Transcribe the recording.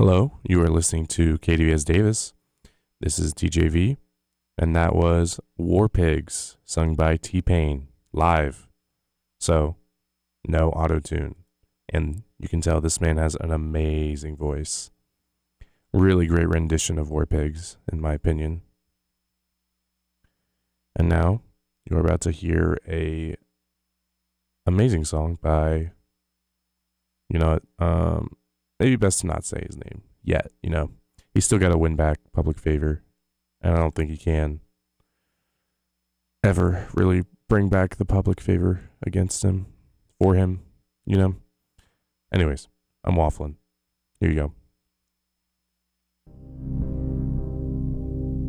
Hello, you are listening to KDVS Davis. This is TJV, and that was War Pigs, sung by T-Pain, live. So, no auto-tune. And you can tell this man has an amazing voice. Really great rendition of War Pigs, in my opinion. And now, you're about to hear a amazing song by, maybe best to not say his name yet, He's still got to win back public favor, and I don't think he can ever really bring back the public favor against him, for him, Anyways, I'm waffling. Here you go.